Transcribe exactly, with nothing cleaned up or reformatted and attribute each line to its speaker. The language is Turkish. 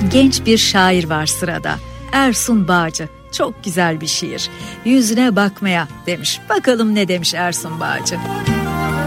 Speaker 1: Genç bir şair var sırada. Ersun Bağcı. Çok güzel bir şiir. Yüzüne bakmaya demiş. Bakalım ne demiş Ersun Bağcı.